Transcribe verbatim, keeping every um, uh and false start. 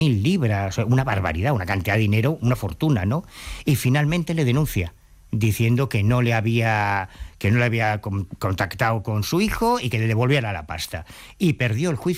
mil libras, una barbaridad, una cantidad de dinero, una fortuna, ¿no? Y finalmente le denuncia, diciendo que no le había que no le había con, contactado con su hijo y que le devolviera la pasta. Y perdió el juicio.